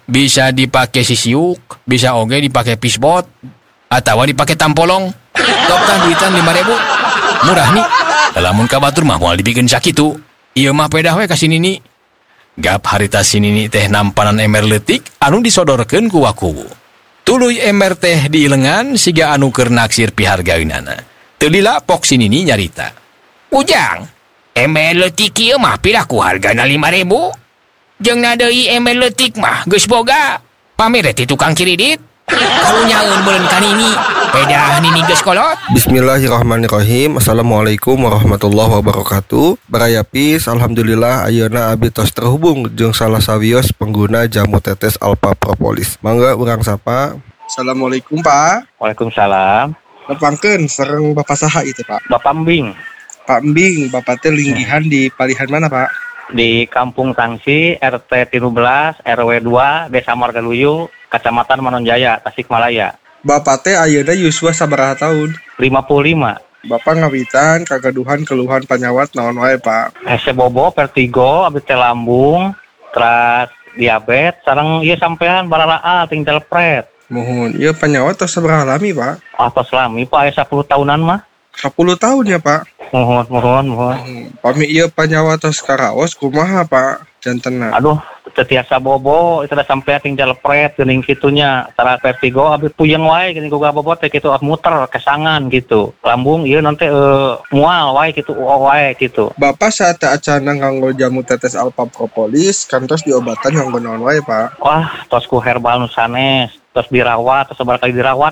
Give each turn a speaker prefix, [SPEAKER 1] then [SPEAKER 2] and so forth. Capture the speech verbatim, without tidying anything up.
[SPEAKER 1] Bisa dipakai sisiuk, bisa oge dipakai pisbot, atau dipakai tampolong. Dokter duitan lima ribu. Murah nih. Lamun ka batur mah moal dibikeun sakitu. Ieu mah pedah we ka si Nini. Gap harita si Nini teh nampanan ember leutik anu disodorkeun ku wakuwu. Tuluy ember teh diilengan siga anu keur naksir pihargaeunana. Teu lila pok si Nini nyarita.
[SPEAKER 2] Ujang, ember leutik ieu mah pira ku hargana lima ribu? Jeung na deui ember leutik mah geus boga. Pamere ti tukang kiridit. Kalunyaeun meureun ka Nini. Pedah Nini geus kolot.
[SPEAKER 3] Bismillahirrahmanirrahim. Assalamualaikum warahmatullahi wabarakatuh. Barayapis, alhamdulillah ayeuna abdi tos terhubung jeung salah sawios pengguna jamu tetes Alpha Propolis. Mangga urang sapa.
[SPEAKER 4] Assalamualaikum Pak.
[SPEAKER 5] Waalaikumsalam.
[SPEAKER 4] Nepangkeun sareng Bapak saha itu Pak?
[SPEAKER 5] Bapak Mbing.
[SPEAKER 4] Pak Mbing, Bapak teh linggihan di palihan mana Pak?
[SPEAKER 5] Di Kampung Sangsi, R T tiga belas, R W dua, Desa Margaluyu, Kecamatan Manonjaya, Tasikmalaya.
[SPEAKER 4] Bapak teh ayeuna yuswa sabaraha tahun?
[SPEAKER 5] lima puluh lima.
[SPEAKER 4] Bapak ngawitan kagaduhan keluhan panyawat naon wae Pak?
[SPEAKER 5] Hese bobo, vertigo, abdi teh lambung, terus diabetes, sareng ieu sampean bararaa tinggal pret.
[SPEAKER 4] Mohon, ieu panyawat tos sabaraha lami Pak?
[SPEAKER 5] Atos lami Pak, aya sepuluh tahunan mah.
[SPEAKER 4] sepuluh tahun ya Pak?
[SPEAKER 5] Mohon, mohon, mohon.
[SPEAKER 4] Hmm, pami ieu panyawat tos karaos kumaha Pak? Jantenna.
[SPEAKER 5] Aduh, tetiasa bobo, itu udah sampai tinggal pret, geuning kitunya. Tara vertigo, abis puyeng wae, gini gua bobo teh gitu, muter, kesangan gitu. Lambung, iya nanti uh, mual wae gitu, wae gitu.
[SPEAKER 4] Bapak saat acana nganggo jamu tetes Alpha Propolis, kan tos diobatan nganggo naon wae Pak?
[SPEAKER 5] Wah, tos ku herbal nu sanes, tos dirawat, tos sebar kali dirawat